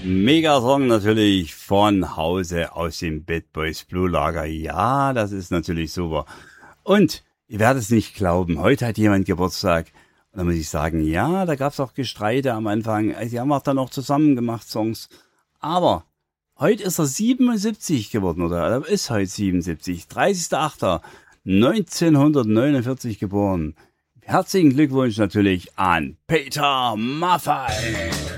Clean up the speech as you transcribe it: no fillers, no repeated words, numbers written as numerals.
Megasong natürlich von Hause aus dem Bad Boys Blue Lager. Ja, das ist natürlich super. Und ihr werdet es nicht glauben, heute hat jemand Geburtstag. Und da muss ich sagen, ja, da gab es auch Gestreite am Anfang. Die haben auch dann auch zusammen gemacht, Songs. Aber heute ist er 77 geworden, oder er ist heute 77. 30.08.1949 geboren. Herzlichen Glückwunsch natürlich an Peter Maffay.